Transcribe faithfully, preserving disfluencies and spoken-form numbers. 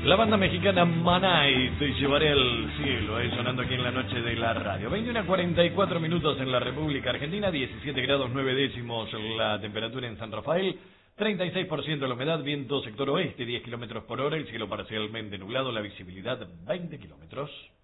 La banda mexicana Maná y Te llevaré al cielo, ahí sonando aquí en la noche de la radio. veintiuno a cuarenta y cuatro minutos en la República Argentina, diecisiete grados nueve décimos la temperatura en San Rafael, treinta y seis por ciento la humedad, viento sector oeste, diez kilómetros por hora, el cielo parcialmente nublado, la visibilidad veinte kilómetros.